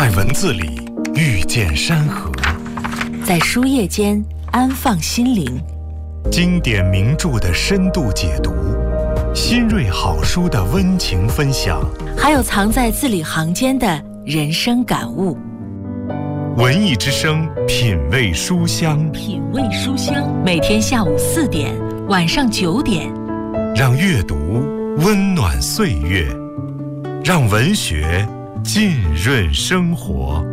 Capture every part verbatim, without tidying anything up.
在文字里遇见山河， 在书页间安放心灵。 经典名著的深度解读，新锐好书的温情分享， 还有藏在字里行间的人生感悟。 文艺之声，品味书香， 品味书香，每天下午四点，晚上九点， 让阅读温暖岁月，让文学浸润生活。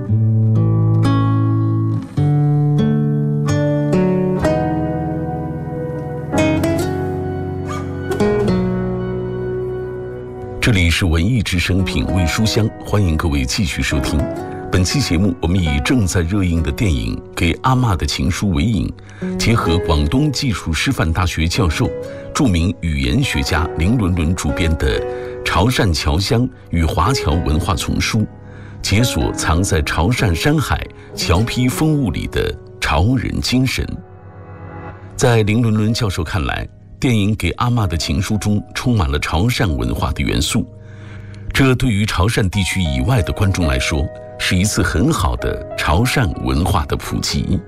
这里是文艺之声品味书香，欢迎各位继续收听。本期节目，我们以正在热映的电影《给阿嬷的情书》为引，结合广东技术师范大学教授、著名语言学家林伦伦主编的《潮汕侨乡与华侨文化丛书》，解锁藏在潮汕山海、侨批风物里的潮人精神。在林伦伦教授看来，电影《给阿嬷的情书》中充满了潮汕文化的元素，这对于潮汕地区以外的观众来说，是一次很好的潮汕文化的普及。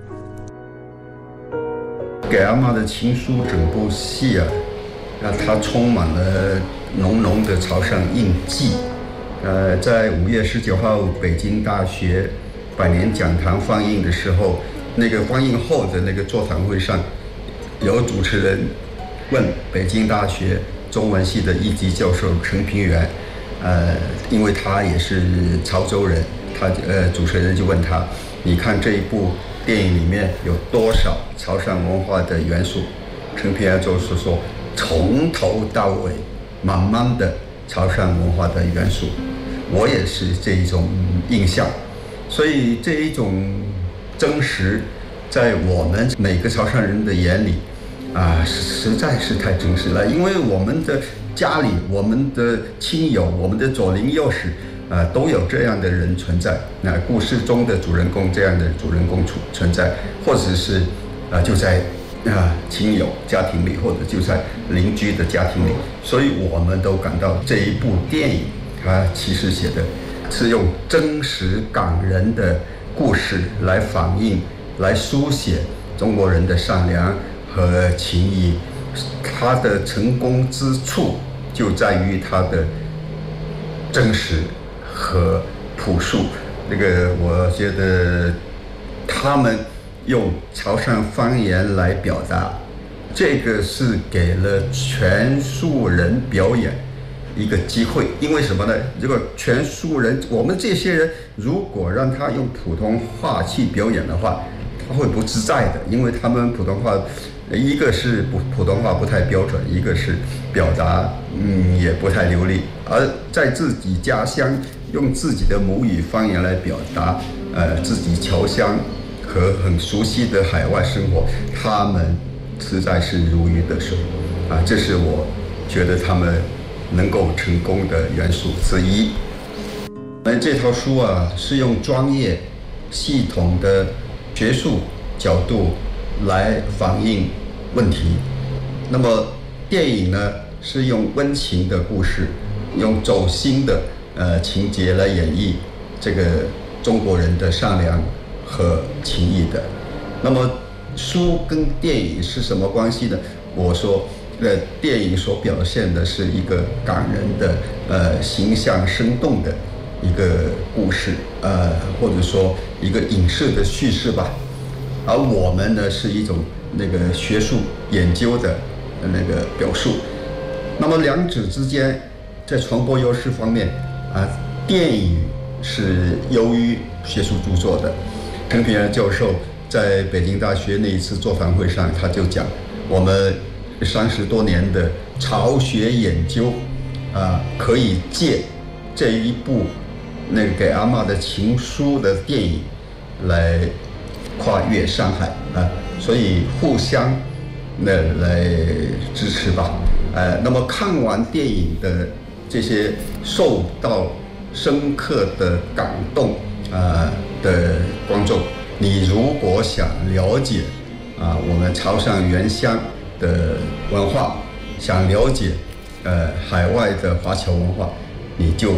给阿嬷的情书整部戏啊，那它充满了浓浓的潮汕印记。呃，在五月十九号北京大学百年讲堂放映的时候，那个放映后的那个座谈会上，有主持人问北京大学中文系的一级教授陈平原，呃，因为他也是潮州人，他呃主持人就问他，你看这一部电影里面有多少潮汕文化的元素？陈平原就是说，从头到尾满满的潮汕文化的元素。我也是这一种印象，所以这一种真实，在我们每个潮汕人的眼里啊，实在是太真实了。因为我们的家里、我们的亲友、我们的左邻右舍啊，都有这样的人存在。那故事中的主人公这样的主人公存在，或者是啊就在啊亲友家庭里，或者就在邻居的家庭里，所以我们都感到这一部电影它其实写的是用真实感人的故事来反映、来书写中国人的善良和情谊。它的成功之处就在于它的真实和朴素。那个我觉得他们用潮汕方言来表达，这个是给了全素人表演一个机会。因为什么呢？如果全素人，我们这些人如果让他用普通话去表演的话，他会不自在的，因为他们普通话一个是普普通话不太标准，一个是表达嗯也不太流利，而在自己家乡用自己的母语方言来表达呃自己侨乡和很熟悉的海外生活，他们实在是如鱼得水啊！这是我觉得他们能够成功的元素之一。那这套书啊，是用专业、系统的学术角度来反映问题。那么电影呢，是用温情的故事，用走心的呃情节来演绎这个中国人的善良和情谊的。那么书跟电影是什么关系呢？我说呃，电影所表现的是一个感人的呃形象生动的一个故事，呃或者说一个影视的叙事吧。而我们呢，是一种那个学术研究的那个表述。那么两者之间在传播优势方面啊，电影是优于学术著作的。陈平原教授在北京大学那一次座谈会上，他就讲，我们三十多年的潮学研究啊，可以借这一部那个给阿嬷的情书的电影来跨越山海啊，所以互相那来支持吧。呃，那么看完电影的这些受到深刻的感动啊的观众，你如果想了解啊我们潮汕原乡的文化，想了解呃海外的华侨文化，你就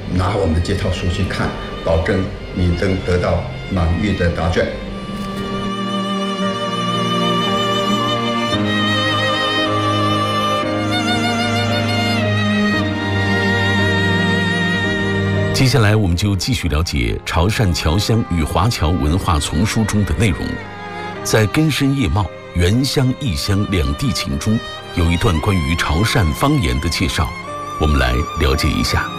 拿我们这套书去看，保证你能得到满意的答卷。 接下来我们就继续了解潮汕侨乡与华侨文化丛书中的内容。在根深叶茂、原乡异乡两地情中，有一段关于潮汕方言的介绍，我们来了解一下。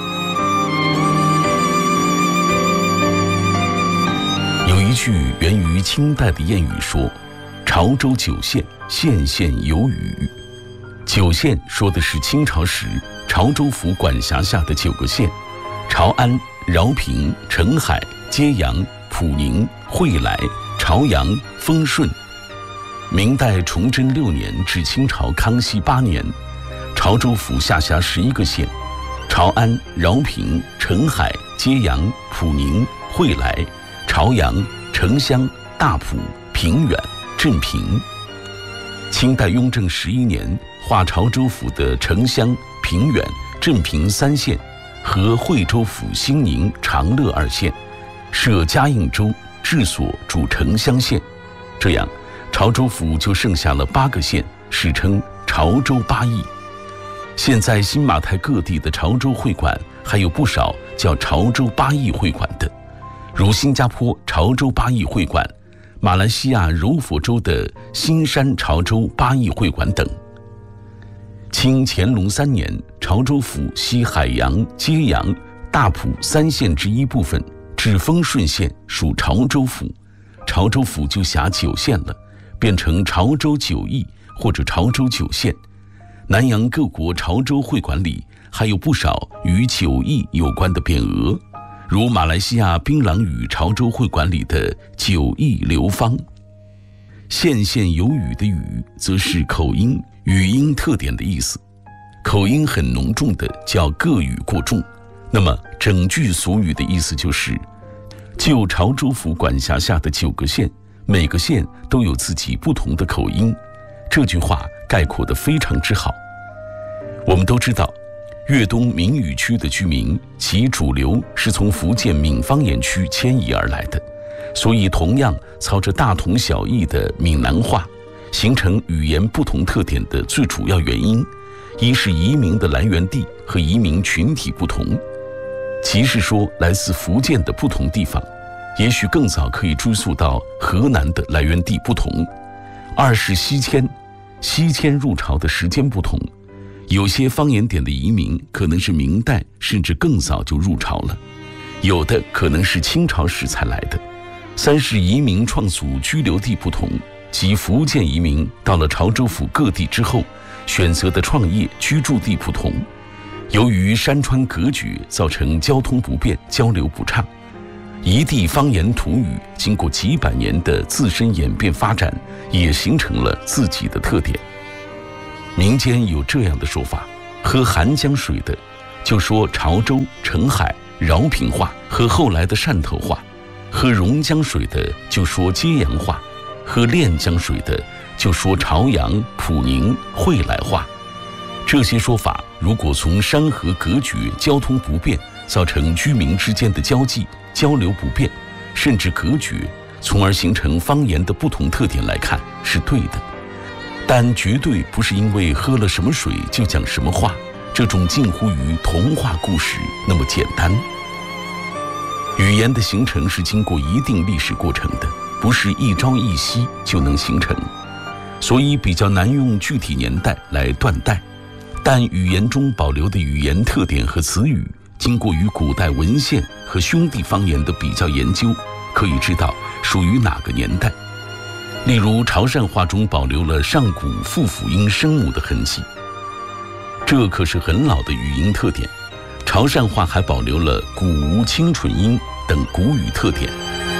有一句源于清代的谚语说：“潮州九县，县县有语。”九县说的是清朝时潮州府管辖下的九个县。潮安、饶平、澄海、揭阳、普宁、惠来、潮阳、丰顺。明代崇祯六年至清朝康熙八年，潮州府下辖十一个县：潮安、饶平、澄海、揭阳、普宁、惠来、潮阳、城乡、大埔、平远、镇平。清代雍正十一年，划潮州府的城乡、平远、镇平三县和惠州府兴宁、长乐二县，设嘉应州，治所主城乡县。这样，潮州府就剩下了八个县，史称潮州八邑。现在新马泰各地的潮州会馆还有不少叫潮州八邑会馆的，如新加坡潮州八邑会馆、马来西亚柔佛州的新山潮州八邑会馆等。清乾隆三年，潮州府西海洋、揭阳、大埔三县之一部分至丰顺县属潮州府，潮州府就辖九县了，变成潮州九邑或者潮州九县。南洋各国潮州会馆里还有不少与九邑有关的匾额，如马来西亚槟榔屿潮州会馆里的九邑流芳。县县有语的语则是口音、语音特点的意思，口音很浓重的叫各语过重。那么整句俗语的意思就是，就潮州府管辖下的九个县，每个县都有自己不同的口音。这句话概括得非常之好。我们都知道，粤东闽语区的居民其主流是从福建闽方言区迁移而来的，所以同样操着大同小异的闽南话，形成语言不同特点的最主要原因，一是移民的来源地和移民群体不同，其是说来自福建的不同地方，也许更早可以追溯到河南的来源地不同；二是西迁，西迁入潮的时间不同，有些方言点的移民可能是明代甚至更早就入潮了，有的可能是清朝时才来的；三是移民创祖居留地不同，即福建移民到了潮州府各地之后，选择的创业居住地不同，由于山川隔绝，造成交通不便，交流不畅。一地方言土语经过几百年的自身演变发展，也形成了自己的特点。民间有这样的说法，喝韩江水的就说潮州、澄海、饶平话和后来的汕头话；喝榕江水的就说揭阳话，喝练江水的就说潮阳、普宁、惠来话。这些说法如果从山河隔绝、交通不便，造成居民之间的交际、交流不便，甚至隔绝，从而形成方言的不同特点来看，是对的。但绝对不是因为喝了什么水就讲什么话，这种近乎于童话故事那么简单。语言的形成是经过一定历史过程的，不是一朝一夕就能形成，所以比较难用具体年代来断代。但语言中保留的语言特点和词语，经过与古代文献和兄弟方言的比较研究，可以知道属于哪个年代。例如潮汕话中保留了上古复辅音声母的痕迹，这可是很老的语音特点。潮汕话还保留了古无清纯音等古语特点。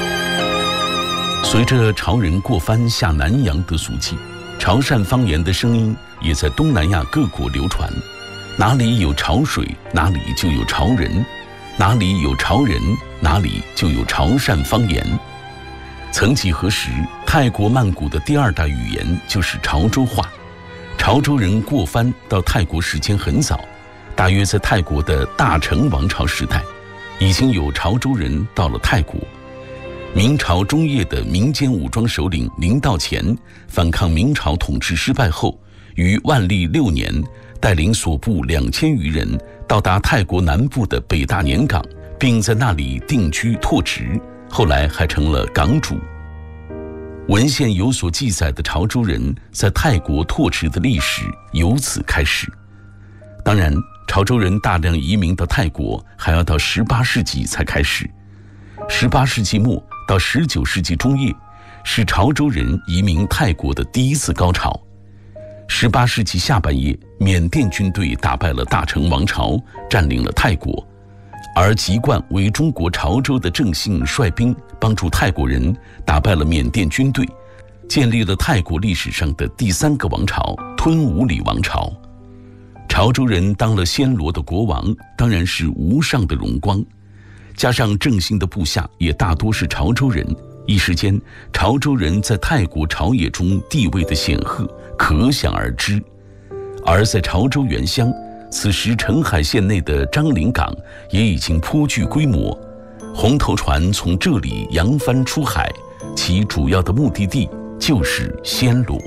随着潮人过番下南洋的足迹，潮汕方言的声音也在东南亚各国流传。哪里有潮水，哪里就有潮人；哪里有潮人，哪里就有潮汕方言。曾几何时，泰国曼谷的第二大语言就是潮州话。潮州人过番到泰国时间很早，大约在泰国的大成王朝时代已经有潮州人到了泰国。明朝中叶的民间武装首领林道乾反抗明朝统治失败后，于万历六年带领所部两千余人到达泰国南部的北大年港，并在那里定居拓殖，后来还成了港主。文献有所记载的潮州人在泰国拓殖的历史由此开始。当然，潮州人大量移民到泰国还要到十八世纪才开始。十八世纪末到十九世纪中叶，是潮州人移民泰国的第一次高潮。十八世纪下半叶，缅甸军队打败了大成王朝，占领了泰国，而籍贯为中国潮州的郑信率兵帮助泰国人打败了缅甸军队，建立了泰国历史上的第三个王朝——吞武里王朝。潮州人当了暹罗的国王，当然是无上的荣光。加上郑信的部下也大多是潮州人，一时间潮州人在泰国朝野中地位的显赫可想而知。而在潮州原乡，此时澄海县内的樟林港也已经颇具规模，红头船从这里扬帆出海，其主要的目的地就是暹罗。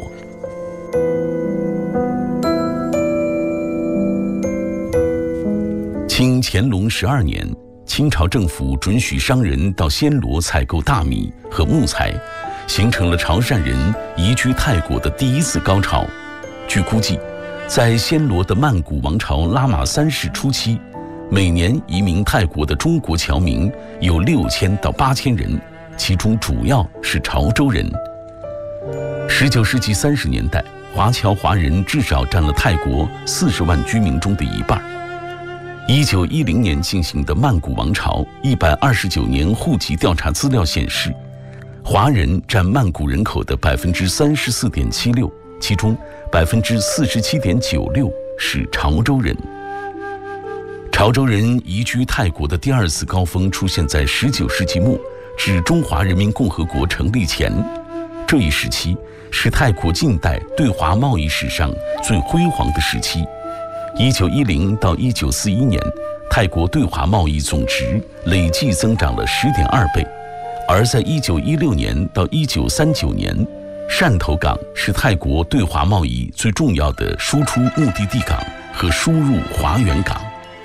清乾隆十二年，清朝政府准许商人到暹罗采购大米和木材，形成了潮汕人移居泰国的第一次高潮。据估计，在暹罗的曼谷王朝拉玛三世初期，每年移民泰国的中国侨民有六千到八千人，其中主要是潮州人。十九世纪三十年代，华侨华人至少占了泰国四十万居民中的一半。一九一零年进行的曼谷王朝一百二十九年户籍调查资料显示，华人占曼谷人口的百分之三十四点七六，其中百分之四十七点九六是潮州人。潮州人移居泰国的第二次高峰出现在十九世纪末至中华人民共和国成立前，这一时期是泰国近代对华贸易史上最辉煌的时期。一九一零到一九四一年，泰国对华贸易总值累计增长了十点二倍，而在一九一六年到一九三九年，汕头港是泰国对华贸易最重要的输出目的地港和输入华元港。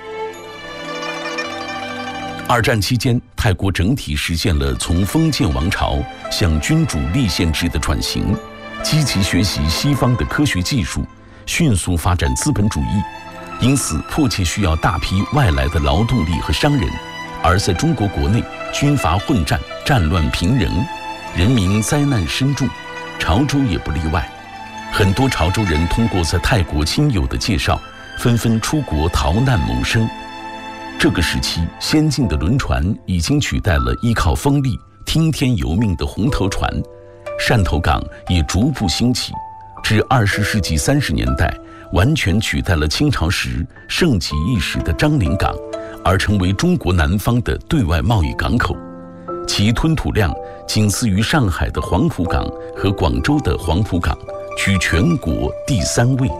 二战期间，泰国整体实现了从封建王朝向君主立宪制的转型，积极学习西方的科学技术，迅速发展资本主义，因此迫切需要大批外来的劳动力和商人。而在中国国内，军阀混战，战乱频仍，人民灾难深重，潮州也不例外。很多潮州人通过在泰国亲友的介绍，纷纷出国逃难谋生。这个时期，先进的轮船已经取代了依靠风力听天由命的红头船，汕头港也逐步兴起，至二十世纪三十年代，完全取代了清朝时盛极一时的樟林港，而成为中国南方的对外贸易港口。其吞吐量仅次于上海的黄浦港和广州的黄浦港，居全国第三位。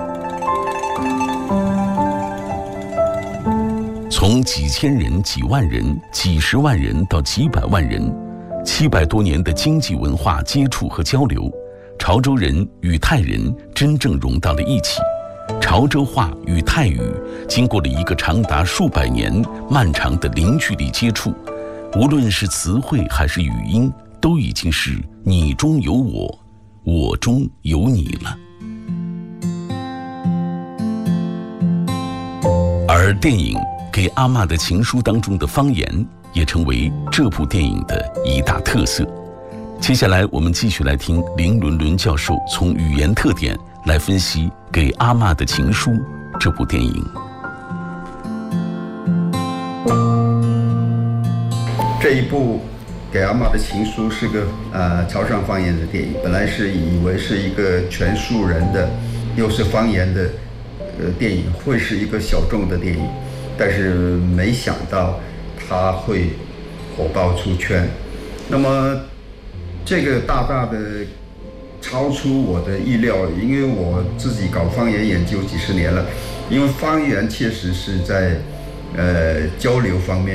从几千人、几万人、几十万人到几百万人，七百多年的经济文化接触和交流，潮州人与泰人真正融到了一起。潮州话与泰语经过了一个长达数百年漫长的零距离接触，无论是词汇还是语音，都已经是你中有我，我中有你了。而电影《给阿嬷的情书》当中的方言也成为这部电影的一大特色。接下来我们继续来听林伦伦教授从语言特点来分析《给阿嬷的情书》这部电影。 这一部《给阿嬷的情书》是个呃潮汕方言的电影，本来是以为是一个全素人的又是方言的呃电影，会是一个小众的电影，但是没想到它会火爆出圈。那么这个大大的超出我的意料，因为我自己搞方言研究几十年了，因为方言确实是在呃交流方面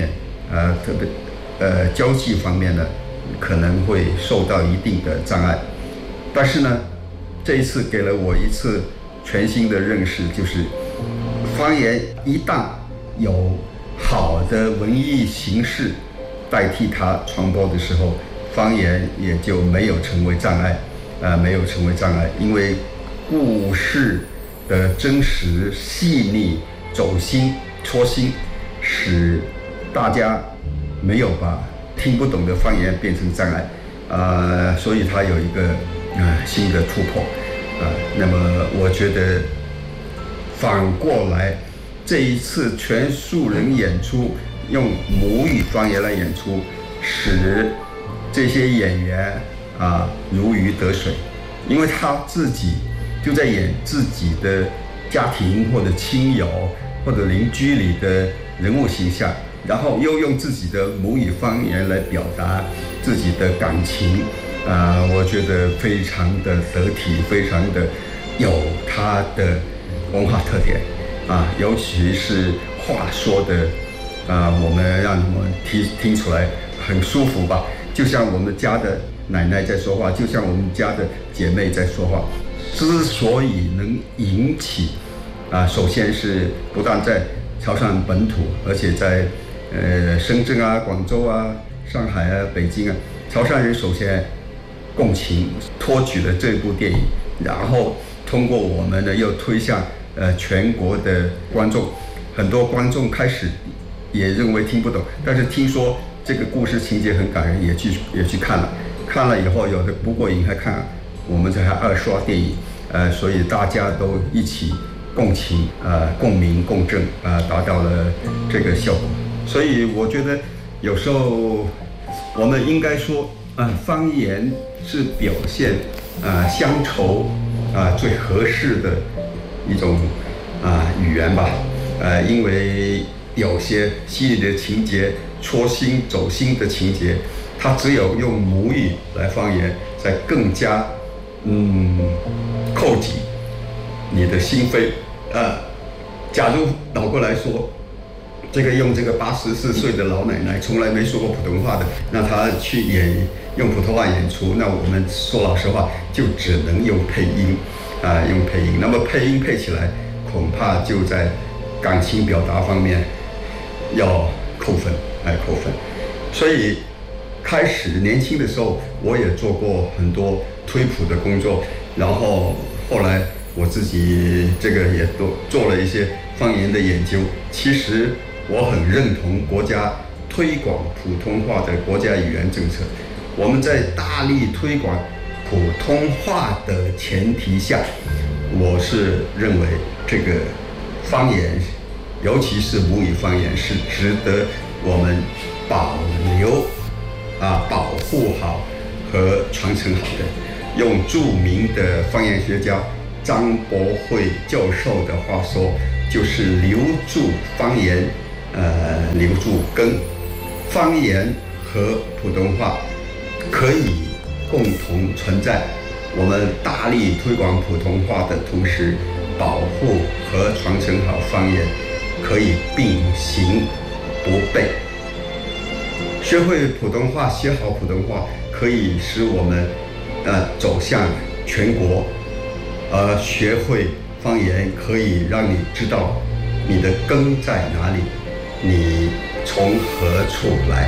呃，特别呃交际方面呢，可能会受到一定的障碍。但是呢，这一次给了我一次全新的认识，就是方言一旦有好的文艺形式代替它传播的时候，方言也就没有成为障碍，呃，没有成为障碍，因为故事的真实、细腻、走心、戳心，使大家没有把听不懂的方言变成障碍，呃，所以它有一个呃新的突破，呃，那么我觉得反过来，这一次全素人演出用母语方言来演出，使这些演员啊如鱼得水，因为他自己就在演自己的家庭或者亲友或者邻居里的人物形象，然后又用自己的母语方言来表达自己的感情，啊、呃，我觉得非常的得体，非常的有他的文化特点啊，尤其是话说的啊、呃，我们让你们听听出来很舒服吧，就像我们家的奶奶在说话，就像我们家的姐妹在说话。之所以能引起啊，首先是不但在潮汕本土，而且在呃深圳啊、广州啊、上海啊、北京啊，潮汕人首先共情，托举了这部电影，然后通过我们呢又推向呃全国的观众，很多观众开始也认为听不懂，但是听说这个故事情节很感人，也去也去看了，看了以后有的不过瘾还看，我们这还二刷电影，呃，所以大家都一起共情，呃，共鸣共振，呃，达到了这个效果。所以我觉得有时候我们应该说，呃，方言是表现呃乡愁啊、呃、最合适的一种啊、呃、语言吧，呃，因为有些细腻的情节、戳心走心的情节，它只有用母语来方言，才更加嗯扣紧你的心扉。呃，假如倒过来说，这个用这个八十四岁的老奶奶从来没说过普通话的，那她去演用普通话演出，那我们说老实话，就只能用配音啊、呃，用配音。那么配音配起来，恐怕就在感情表达方面要扣分，哎，扣分。所以开始年轻的时候，我也做过很多推谱的工作，然后后来我自己这个也都做了一些方言的研究。其实我很认同国家推广普通话的国家语言政策。我们在大力推广普通话的前提下，我是认为这个方言，尤其是母语方言，是值得我们保留啊、保护好和传承好的。用著名的方言学家张博慧教授的话说，就是留住方言，呃，留住根。方言和普通话可以共同存在。我们大力推广普通话的同时，保护和传承好方言，可以并行不悖。学会普通话，学好普通话，可以使我们呃走向全国。而学会方言，可以让你知道你的根在哪里，你从何处来。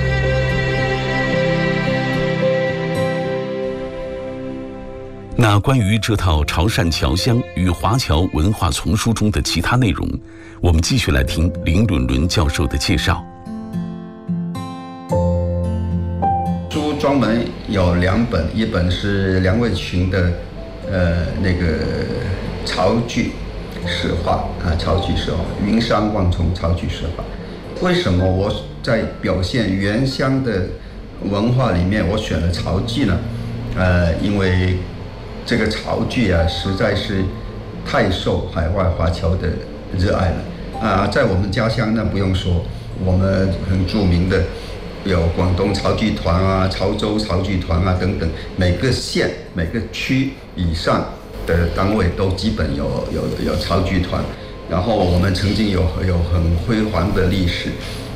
那关于这套《潮汕侨乡与华侨文化丛书》中的其他内容，我们继续来听林伦伦教授的介绍。 书专门有两本，一本是梁卫群的呃那个潮剧史话啊，潮剧史话，云山万重潮剧史话。为什么我在表现原乡的文化里面，我选了潮剧呢？呃，因为这个潮剧啊，实在是太受海外华侨的热爱了啊！在我们家乡，那不用说，我们很著名的有广东潮剧团啊、潮州潮剧团啊等等，每个县、每个区以上的单位都基本有有有潮剧团。然后我们曾经有有很辉煌的历史，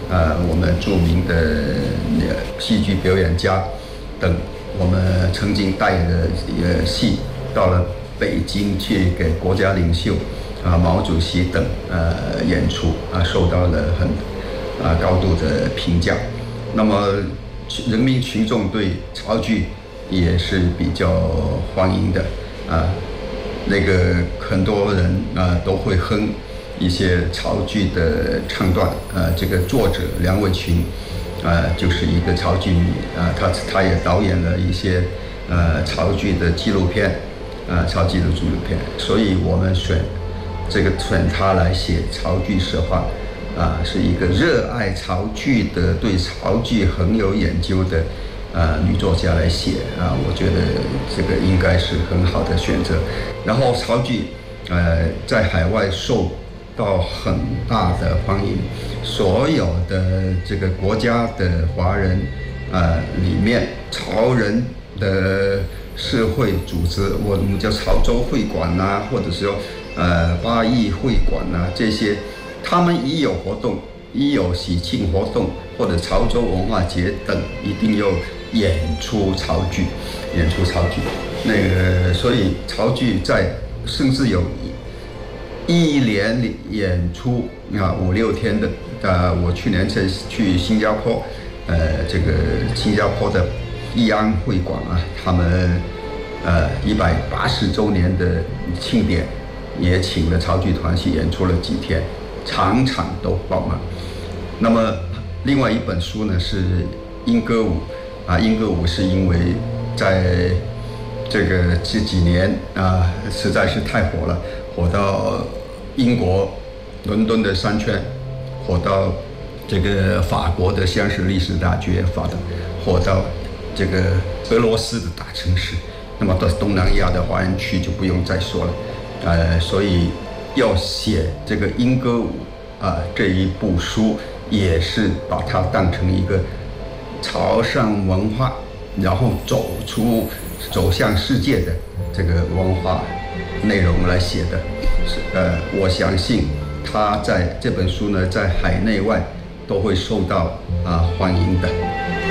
呃，我们著名的戏剧表演家等，我们曾经带的呃戏到了北京去给国家领袖啊、呃、毛主席等呃演出啊、呃，受到了很啊、呃、高度的评价。那么人民群众对潮剧也是比较欢迎的啊、呃，那个很多人啊、呃、都会哼一些潮剧的唱段，呃，这个作者梁伟群，呃，就是一个潮剧迷啊、呃，他他也导演了一些呃潮剧的纪录片，啊、呃，潮剧的纪录片，所以我们选这个选他来写潮剧实话，啊、呃，是一个热爱潮剧的、对潮剧很有研究的呃女作家来写啊、呃，我觉得这个应该是很好的选择。然后潮剧呃在海外受到很大的欢迎，所有的这个国家的华人呃里面，潮人的社会组织，我们叫潮州会馆呐、啊，或者是说呃八义会馆呐、啊，这些他们一有活动，一有喜庆活动或者潮州文化节等，一定要演出潮剧，演出潮剧。那个所以潮剧在甚至有一连演出啊五六天的，呃，我去年在去新加坡，呃，这个新加坡的义安会馆啊，他们呃一百八十周年的庆典，也请了潮剧团去演出了几天，场场都爆满。那么另外一本书呢是英歌舞啊，英歌舞是因为在这个这几年啊实在是太火了，火到英国伦敦的商圈，火到这个法国的香榭丽舍大学，火到火到这个俄罗斯的大城市，那么到东南亚的华人区就不用再说了。呃，所以要写这个英歌舞啊、呃、这一部书，也是把它当成一个潮汕文化，然后走出走向世界的这个文化内容来写的。呃，我相信他在这本书呢，在海内外都会受到啊、呃、欢迎的。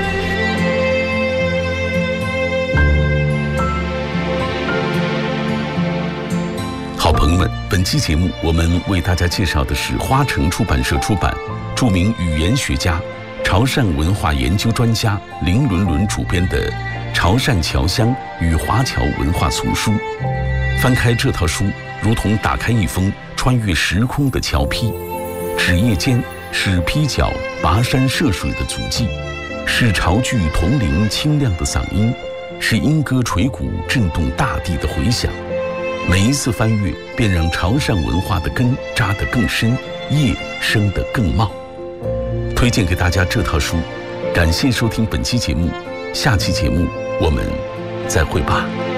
好朋友们，本期节目我们为大家介绍的是花城出版社出版、著名语言学家、潮汕文化研究专家林伦伦主编的《潮汕侨乡与华侨文化丛书》。翻开这套书，如同打开一封穿越时空的侨批，纸页间是劈脚跋山涉水的足迹，是潮剧铜铃清亮的嗓音，是莺歌垂鼓震动大地的回响。每一次翻阅，便让潮汕文化的根扎得更深，叶生得更茂。推荐给大家这套书，感谢收听本期节目，下期节目我们再会吧。